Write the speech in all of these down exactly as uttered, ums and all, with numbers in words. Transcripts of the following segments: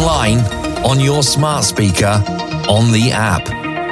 online, on your smart speaker, on the app.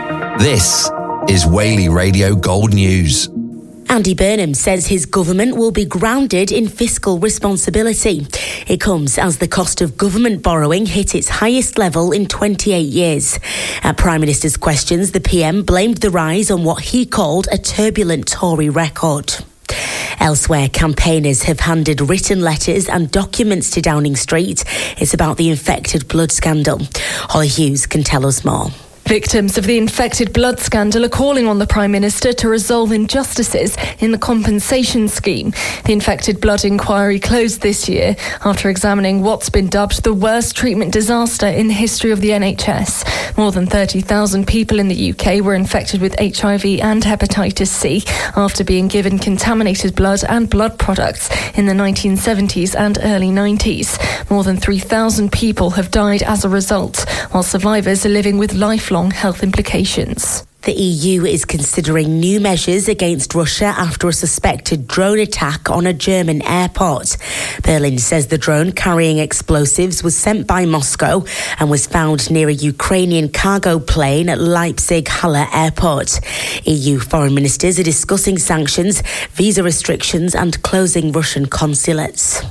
This is Whaley Radio Gold News. Andy Burnham says his government will be grounded in fiscal responsibility. It comes as the cost of government borrowing hit its highest level in twenty-eight years. At Prime Minister's questions, the P M blamed the rise on what he called a turbulent Tory record. Elsewhere, campaigners have handed written letters and documents to Downing Street. It's about the infected blood scandal. Holly Hughes can tell us more. Victims of the infected blood scandal are calling on the Prime Minister to resolve injustices in the compensation scheme. The infected blood inquiry closed this year after examining what's been dubbed the worst treatment disaster in the history of the N H S. More than thirty thousand people in the U K were infected with H I V and hepatitis C after being given contaminated blood and blood products in the nineteen seventies and early nineties. More than three thousand people have died as a result, while survivors are living with lifelong health implications. The E U is considering new measures against Russia after a suspected drone attack on a German airport. Berlin says the drone carrying explosives was sent by Moscow and was found near a Ukrainian cargo plane at Leipzig-Halle Airport. E U foreign ministers are discussing sanctions, visa restrictions and closing Russian consulates.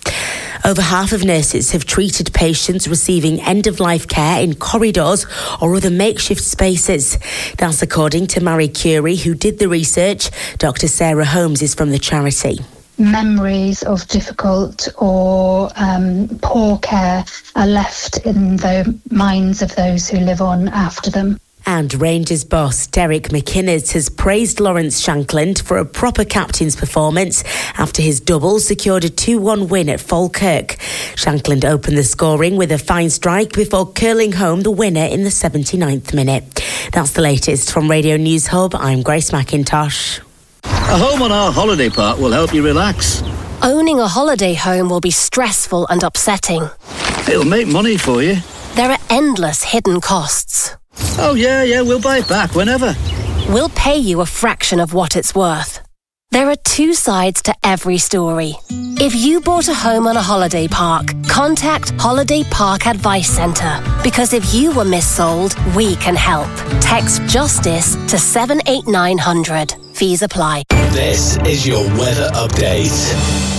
Over half of nurses have treated patients receiving end-of-life care in corridors or other makeshift spaces. That's according to Marie Curie, who did the research. Doctor Sarah Holmes is from the charity. Memories of difficult or um, poor care are left in the minds of those who live on after them. And Rangers boss Derek McInnes has praised Lawrence Shankland for a proper captain's performance after his double secured a two one win at Falkirk. Shankland opened the scoring with a fine strike before curling home the winner in the seventy-ninth minute. That's the latest from Radio News Hub. I'm Grace McIntosh. A home on our holiday park will help you relax. Owning a holiday home will be stressful and upsetting. It'll make money for you. There are endless hidden costs. Oh, yeah, yeah, we'll buy it back whenever. We'll pay you a fraction of what it's worth. There are two sides to every story. If you bought a home on a holiday park, contact Holiday Park Advice Centre. Because if you were missold, we can help. Text JUSTICE to seven eight nine hundred. Fees apply. This is your weather update.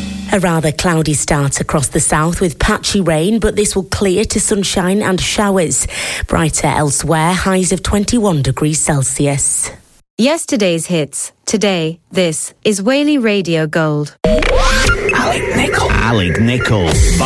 A rather cloudy start across the south with patchy rain, but this will clear to sunshine and showers. Brighter elsewhere, highs of twenty-one degrees Celsius. Yesterday's hits. Today, this is Whaley Radio Gold. Alec Nichol. Alec Nichol.